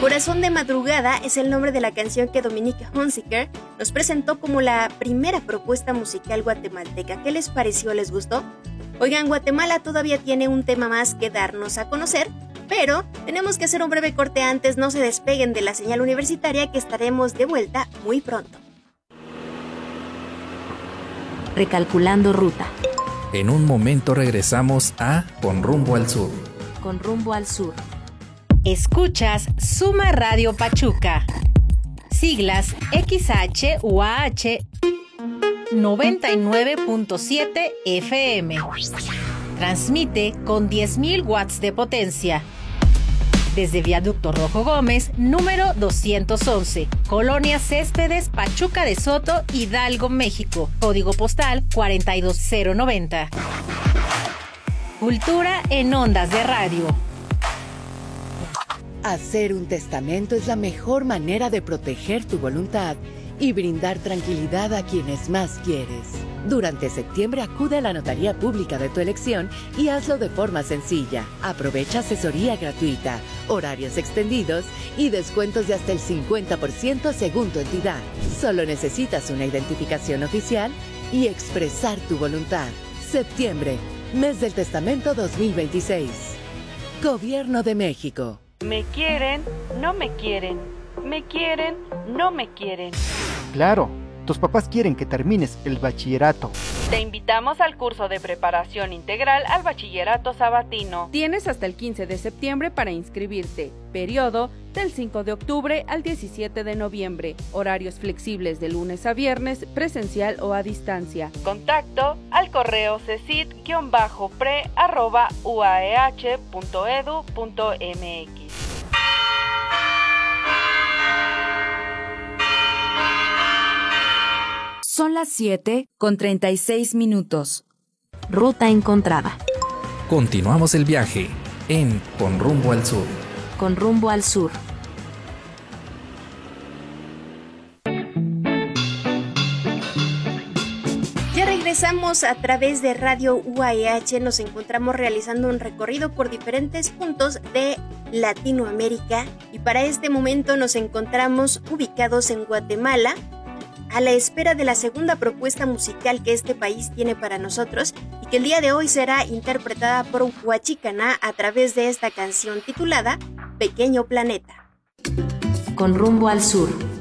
Corazón de Madrugada es el nombre de la canción que Dominique Hunziker nos presentó como la primera propuesta musical guatemalteca. ¿Qué les pareció? ¿Les gustó? Oigan, Guatemala todavía tiene un tema más que darnos a conocer, pero tenemos que hacer un breve corte antes. No se despeguen de la señal universitaria, que estaremos de vuelta muy pronto. Recalculando ruta. En un momento regresamos a Con Rumbo al Sur. Con Rumbo al Sur. Escuchas Suma Radio Pachuca. Siglas XHUAH 99.7 FM. Transmite con 10.000 watts de potencia. Desde Viaducto Rojo Gómez, número 211, Colonia Céspedes, Pachuca de Soto, Hidalgo, México. Código postal 42090. Cultura en ondas de radio. Hacer un testamento es la mejor manera de proteger tu voluntad y brindar tranquilidad a quienes más quieres. Durante septiembre acude a la notaría pública de tu elección y hazlo de forma sencilla. Aprovecha asesoría gratuita, horarios extendidos y descuentos de hasta el 50% según tu entidad. Solo necesitas una identificación oficial y expresar tu voluntad. Septiembre, mes del testamento 2026. Gobierno de México. Me quieren, no me quieren. Me quieren, no me quieren. Claro, tus papás quieren que termines el bachillerato. Te invitamos al curso de preparación integral al bachillerato sabatino. Tienes hasta el 15 de septiembre para inscribirte. Periodo del 5 de octubre al 17 de noviembre. Horarios flexibles de lunes a viernes, presencial o a distancia. Contacto al correo cesid-pre@uaeh.edu.mx. Son las 7:36. Ruta encontrada. Continuamos el viaje en Con Rumbo al Sur. Con Rumbo al Sur. Ya regresamos a través de Radio UAEH. Nos encontramos realizando un recorrido por diferentes puntos de Latinoamérica y para este momento nos encontramos ubicados en Guatemala, a la espera de la segunda propuesta musical que este país tiene para nosotros y que el día de hoy será interpretada por Huachicaná a través de esta canción titulada Pequeño Planeta. Con Rumbo al Sur.